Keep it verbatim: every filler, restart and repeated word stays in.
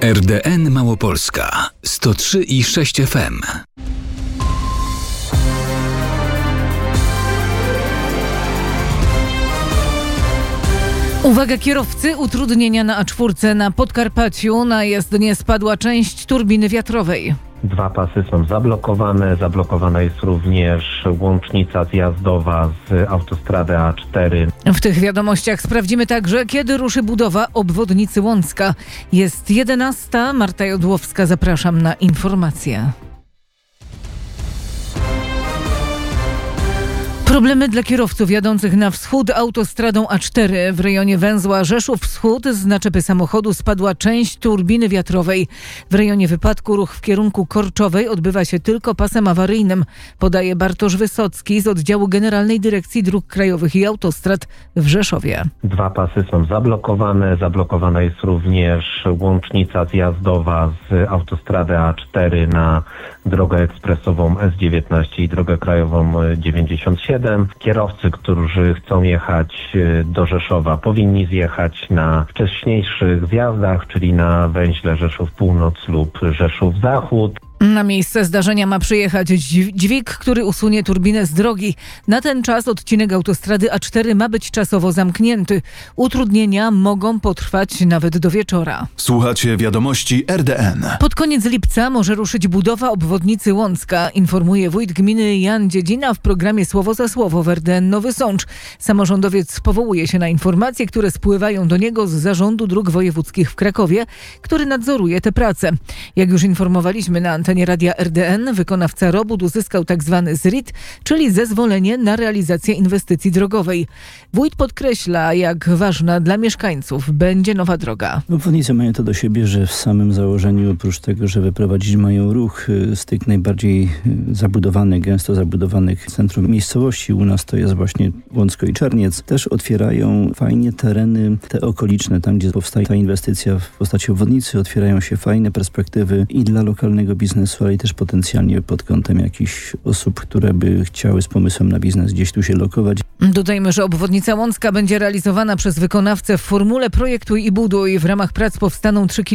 R D N Małopolska sto trzy i sześć F M. Uwaga kierowcy, utrudnienia na A cztery na Podkarpaciu. Na jezdnię spadła część turbiny wiatrowej. Dwa pasy są zablokowane. Zablokowana jest również łącznica zjazdowa z autostrady A cztery. W tych wiadomościach sprawdzimy także, kiedy ruszy budowa obwodnicy Łącka. Jest jedenasta. Marta Jodłowska, zapraszam na informacje. Problemy dla kierowców jadących na wschód autostradą A cztery. W rejonie węzła Rzeszów Wschód z naczepy samochodu spadła część turbiny wiatrowej. W rejonie wypadku ruch w kierunku Korczowej odbywa się tylko pasem awaryjnym, podaje Bartosz Wysocki z oddziału Generalnej Dyrekcji Dróg Krajowych i Autostrad w Rzeszowie. Dwa pasy są zablokowane. Zablokowana jest również łącznica zjazdowa z autostrady A cztery na drogę ekspresową S dziewiętnaście i drogę krajową dziewięćdziesiąt siedem. Kierowcy, którzy chcą jechać do Rzeszowa, powinni zjechać na wcześniejszych zjazdach, czyli na węźle Rzeszów Północ lub Rzeszów Zachód. Na miejsce zdarzenia ma przyjechać dźwig, który usunie turbinę z drogi. Na ten czas odcinek autostrady A cztery ma być czasowo zamknięty. Utrudnienia mogą potrwać nawet do wieczora. Słuchacie wiadomości R D N. Pod koniec lipca może ruszyć budowa obwodnicy Łącka, informuje wójt gminy Jan Dziedzina w programie Słowo za Słowo w R D N Nowy Sącz. Samorządowiec powołuje się na informacje, które spływają do niego z Zarządu Dróg Wojewódzkich w Krakowie, który nadzoruje te prace. Jak już informowaliśmy na antenie Radia R D N, wykonawca robót uzyskał tzw. Z R I T, czyli zezwolenie na realizację inwestycji drogowej. Wójt podkreśla, jak ważna dla mieszkańców będzie nowa droga. Obwodnice mają to do siebie, że w samym założeniu, oprócz tego, że wyprowadzić mają ruch z tych najbardziej zabudowanych, gęsto zabudowanych centrum miejscowości, u nas to jest właśnie Łącko i Czerniec, też otwierają fajnie tereny te okoliczne, tam gdzie powstaje ta inwestycja w postaci obwodnicy, otwierają się fajne perspektywy i dla lokalnego biznesu, ale i też potencjalnie pod kątem jakichś osób, które by chciały z pomysłem na biznes gdzieś tu się lokować. Dodajmy, że obwodnica Łącka będzie realizowana przez wykonawcę w formule projektuj i buduj. W ramach prac powstaną trzy